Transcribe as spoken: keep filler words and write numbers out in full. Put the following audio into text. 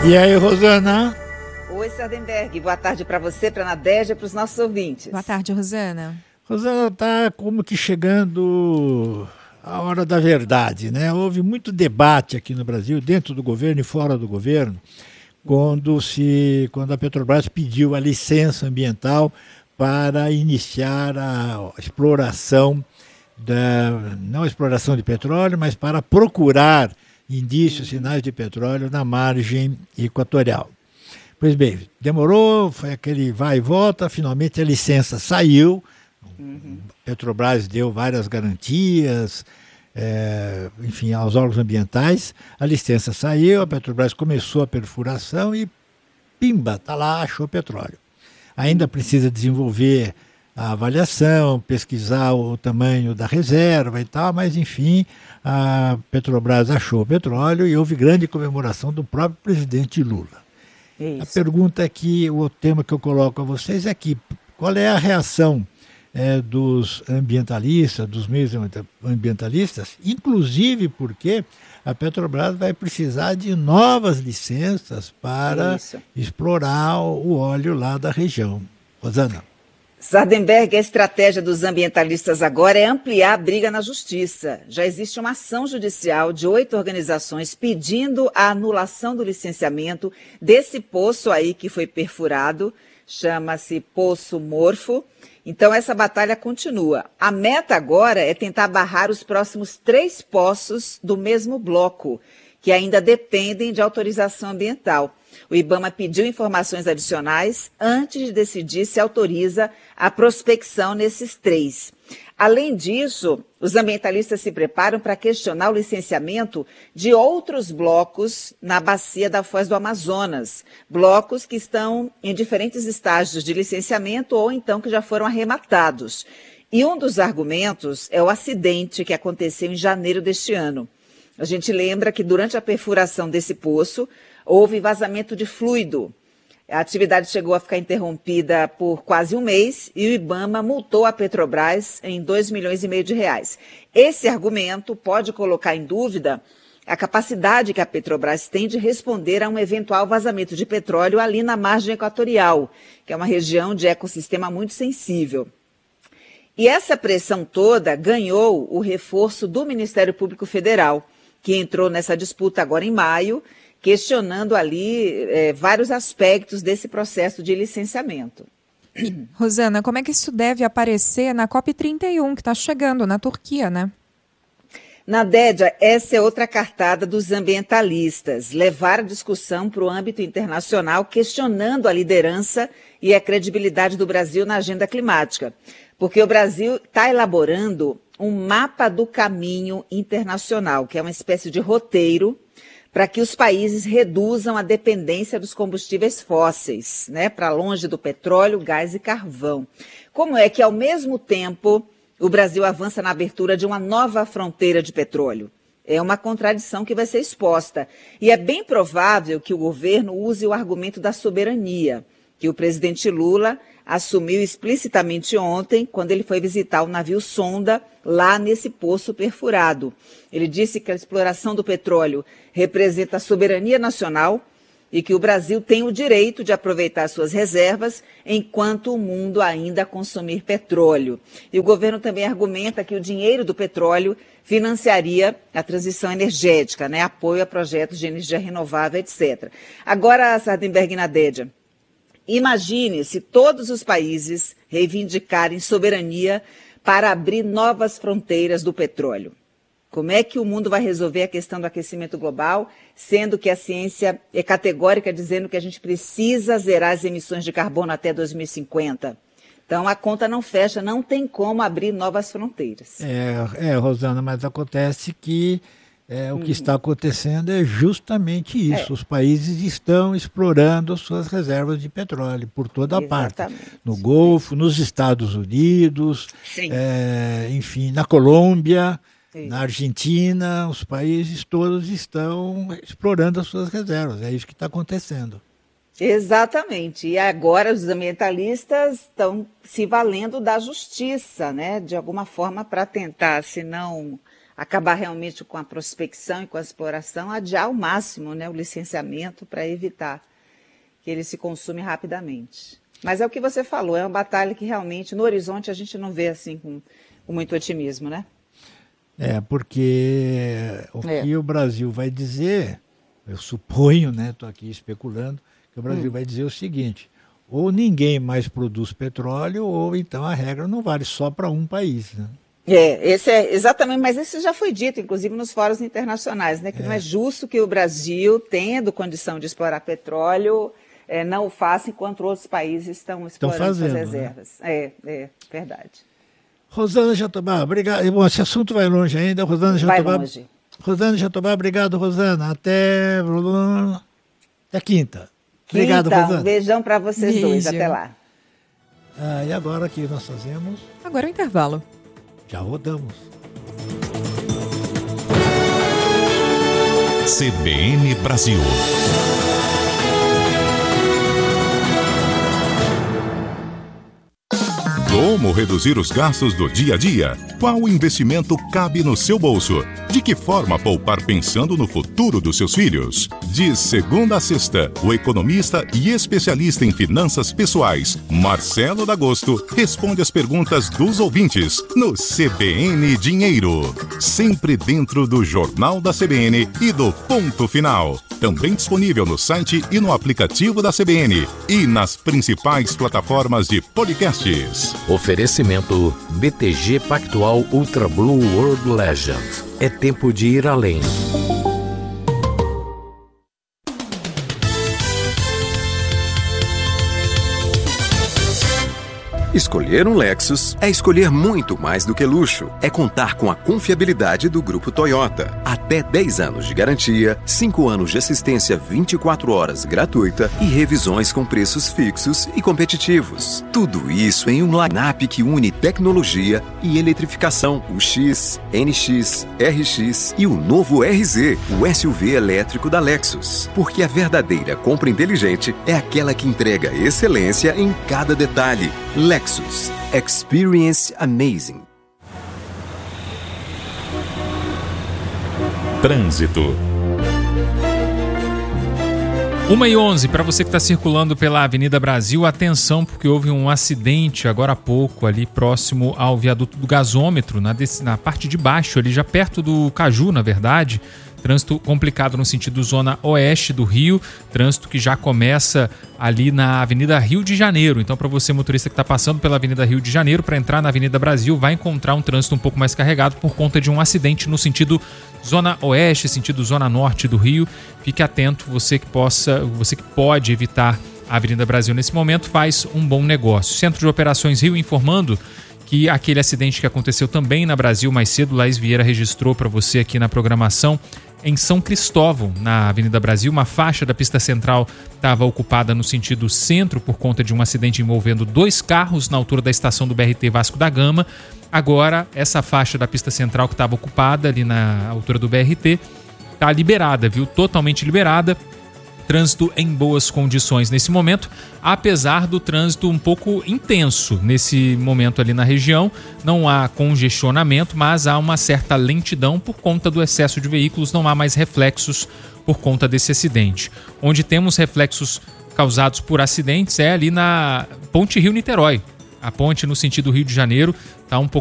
E aí, Rosana? Oi, Sardenberg. Boa tarde para você, para a Nadégia, para os nossos ouvintes. Boa tarde, Rosana. Rosana, está como que chegando a hora da verdade, né? Houve muito debate aqui no Brasil, dentro do governo e fora do governo, quando, se, quando a Petrobras pediu a licença ambiental para iniciar a exploração, da, não a exploração de petróleo, mas para procurar indícios, sinais de petróleo na margem equatorial. Pois bem, demorou, foi aquele vai e volta, finalmente a licença saiu, uhum. Petrobras deu várias garantias, é, enfim, aos órgãos ambientais, a licença saiu, a Petrobras começou a perfuração e pimba, está lá, achou petróleo. Ainda precisa desenvolver a avaliação, pesquisar o tamanho da reserva e tal, mas enfim, a Petrobras achou o petróleo e houve grande comemoração do próprio presidente Lula. Isso. A pergunta que, o tema que eu coloco a vocês é que, qual é a reação é, dos ambientalistas, dos meios ambientalistas, inclusive porque a Petrobras vai precisar de novas licenças para Isso. explorar o óleo lá da região. Rosana. Sardenberg, a estratégia dos ambientalistas agora é ampliar a briga na justiça. Já existe uma ação judicial de oito organizações pedindo a anulação do licenciamento desse poço aí que foi perfurado, chama-se Poço Morfo. Então essa batalha continua. A meta agora é tentar barrar os próximos três poços do mesmo bloco, que ainda dependem de autorização ambiental. O IBAMA pediu informações adicionais antes de decidir se autoriza a prospecção nesses três. Além disso, os ambientalistas se preparam para questionar o licenciamento de outros blocos na bacia da Foz do Amazonas, blocos que estão em diferentes estágios de licenciamento ou então que já foram arrematados. E um dos argumentos é o acidente que aconteceu em janeiro deste ano. A gente lembra que durante a perfuração desse poço, houve vazamento de fluido. A atividade chegou a ficar interrompida por quase um mês e o IBAMA multou a Petrobras em dois milhões e meio de reais. Esse argumento pode colocar em dúvida a capacidade que a Petrobras tem de responder a um eventual vazamento de petróleo ali na margem equatorial, que é uma região de ecossistema muito sensível. E essa pressão toda ganhou o reforço do Ministério Público Federal, que entrou nessa disputa agora em maio, questionando ali é, vários aspectos desse processo de licenciamento. Rosana, como é que isso deve aparecer na COP trinta e um, que está chegando na Turquia, né? Nadédia, essa é outra cartada dos ambientalistas, levar a discussão para o âmbito internacional, questionando a liderança e a credibilidade do Brasil na agenda climática. Porque o Brasil está elaborando um mapa do caminho internacional, que é uma espécie de roteiro para que os países reduzam a dependência dos combustíveis fósseis, né, para longe do petróleo, gás e carvão. Como é que, ao mesmo tempo, o Brasil avança na abertura de uma nova fronteira de petróleo? É uma contradição que vai ser exposta. E é bem provável que o governo use o argumento da soberania, que o presidente Lula assumiu explicitamente ontem, quando ele foi visitar o navio sonda lá nesse poço perfurado. Ele disse que a exploração do petróleo representa a soberania nacional e que o Brasil tem o direito de aproveitar suas reservas enquanto o mundo ainda consumir petróleo. E o governo também argumenta que o dinheiro do petróleo financiaria a transição energética, né? Apoio a projetos de energia renovável, etcétera. Agora, Sardenberg e Nadédia, imagine se todos os países reivindicarem soberania para abrir novas fronteiras do petróleo. Como é que o mundo vai resolver a questão do aquecimento global, sendo que a ciência é categórica dizendo que a gente precisa zerar as emissões de carbono até dois mil e cinquenta? Então a conta não fecha, não tem como abrir novas fronteiras. É, é Rosana, mas acontece que É, o que está acontecendo é justamente isso. É. Os países estão explorando suas reservas de petróleo por toda a parte. No Golfo, nos Estados Unidos, é, enfim, na Colômbia, Sim. na Argentina, os países todos estão explorando as suas reservas. É isso que está acontecendo. Exatamente. E agora os ambientalistas estão se valendo da justiça, né, de alguma forma, para tentar, se não acabar realmente com a prospecção e com a exploração, adiar ao máximo, né, o licenciamento para evitar que ele se consume rapidamente. Mas é o que você falou, é uma batalha que realmente no horizonte a gente não vê assim com, com muito otimismo, né? É, porque o é. que o Brasil vai dizer, eu suponho, né, estou aqui especulando, que o Brasil hum. vai dizer o seguinte: ou ninguém mais produz petróleo, ou então a regra não vale só para um país, né? É, esse é exatamente, mas isso já foi dito, inclusive nos fóruns internacionais, né, que é. não é justo que o Brasil, tendo condição de explorar petróleo, é, não o faça enquanto outros países estão explorando fazendo, suas reservas. Né? É, é, verdade. Rosana Jatobá, obrigado. Bom, esse assunto vai longe ainda. Rosana Jatobá. Vai longe. Rosana Jatobá, obrigado, Rosana. Até, até quinta. Obrigado, quinta, Rosana. Um beijão para vocês Beijo. dois. Até lá. Ah, e agora o que nós fazemos? Agora o intervalo. Já rodamos. C B N Brasil. Como reduzir os gastos do dia a dia? Qual investimento cabe no seu bolso? De que forma poupar pensando no futuro dos seus filhos? De segunda a sexta, o economista e especialista em finanças pessoais, Marcelo D'Agosto, responde as perguntas dos ouvintes no C B N Dinheiro. Sempre dentro do Jornal da C B N e do Ponto Final. Também disponível no site e no aplicativo da C B N e nas principais plataformas de podcasts. Oferecimento B T G Pactual Ultra Blue World Legend. É tempo de ir além. Escolher um Lexus é escolher muito mais do que luxo. É contar com a confiabilidade do Grupo Toyota. Até dez anos de garantia, cinco anos de assistência vinte e quatro horas gratuita e revisões com preços fixos e competitivos. Tudo isso em um line-up que une tecnologia e eletrificação. O X, N X, R X e o novo R Z, o S U V elétrico da Lexus. Porque a verdadeira compra inteligente é aquela que entrega excelência em cada detalhe. Lexus. Experience amazing. Trânsito. uma e onze, para você que está circulando pela Avenida Brasil, atenção, porque houve um acidente agora há pouco ali próximo ao viaduto do gasômetro, na, na parte de baixo, ali já perto do Caju, na verdade. Trânsito complicado no sentido zona oeste do Rio, trânsito que já começa ali na Avenida Rio de Janeiro. Então, para você, motorista que está passando pela Avenida Rio de Janeiro, para entrar na Avenida Brasil, vai encontrar um trânsito um pouco mais carregado por conta de um acidente no sentido zona oeste, sentido zona norte do Rio. Fique atento, você que possa, você que pode evitar a Avenida Brasil nesse momento, faz um bom negócio. Centro de Operações Rio informando que aquele acidente que aconteceu também na Brasil mais cedo, Laís Vieira registrou para você aqui na programação, em São Cristóvão, na Avenida Brasil, uma faixa da pista central estava ocupada no sentido centro por conta de um acidente envolvendo dois carros na altura da estação do B R T Vasco da Gama. Agora, essa faixa da pista central que estava ocupada ali na altura do B R T está liberada, viu? Totalmente liberada. Trânsito em boas condições nesse momento, apesar do trânsito um pouco intenso nesse momento ali na região. Não há congestionamento, mas há uma certa lentidão por conta do excesso de veículos, não há mais reflexos por conta desse acidente. Onde temos reflexos causados por acidentes é ali na Ponte Rio-Niterói. A ponte no sentido Rio de Janeiro está um pouco